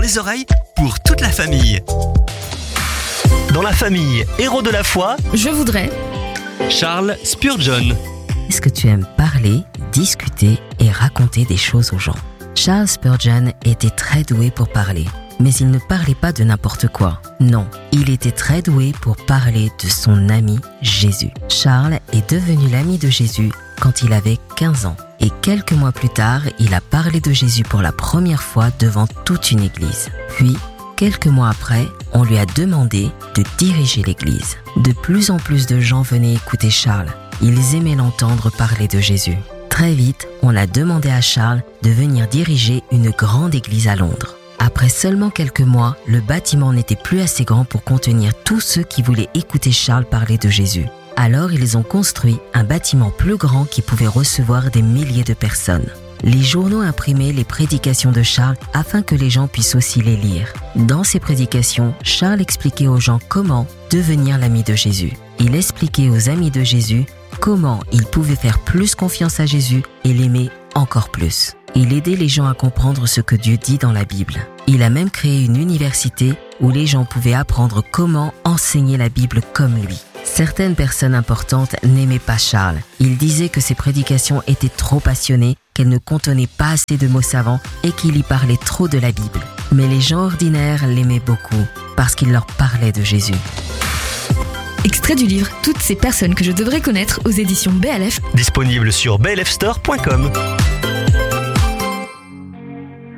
les oreilles pour toute la famille. Dans la famille Héros de la foi, Je voudrais. Charles Spurgeon. Est-ce que tu aimes parler, discuter et raconter des choses aux gens? Charles Spurgeon était très doué pour parler, mais il ne parlait pas de n'importe quoi. Non, il était très doué pour parler de son ami Jésus. Charles est devenu l'ami de Jésus quand il avait 15 ans. Et quelques mois plus tard, il a parlé de Jésus pour la première fois devant toute une église. Puis, quelques mois après, on lui a demandé de diriger l'église. De plus en plus de gens venaient écouter Charles. Ils aimaient l'entendre parler de Jésus. Très vite, on a demandé à Charles de venir diriger une grande église à Londres. Après seulement quelques mois, le bâtiment n'était plus assez grand pour contenir tous ceux qui voulaient écouter Charles parler de Jésus. Alors ils ont construit un bâtiment plus grand qui pouvait recevoir des milliers de personnes. Les journaux imprimaient les prédications de Charles afin que les gens puissent aussi les lire. Dans ces prédications, Charles expliquait aux gens comment devenir l'ami de Jésus. Il expliquait aux amis de Jésus comment ils pouvaient faire plus confiance à Jésus et l'aimer encore plus. Il aidait les gens à comprendre ce que Dieu dit dans la Bible. Il a même créé une université où les gens pouvaient apprendre comment enseigner la Bible comme lui. Certaines personnes importantes n'aimaient pas Charles. Ils disaient que ses prédications étaient trop passionnées, qu'elles ne contenaient pas assez de mots savants et qu'il y parlait trop de la Bible. Mais les gens ordinaires l'aimaient beaucoup parce qu'il leur parlait de Jésus. Extrait du livre Toutes ces personnes que je devrais connaître aux éditions BLF. Disponible sur blfstore.com.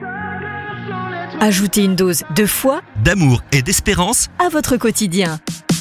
Ajoutez une dose de foi D'amour et d'espérance à votre quotidien.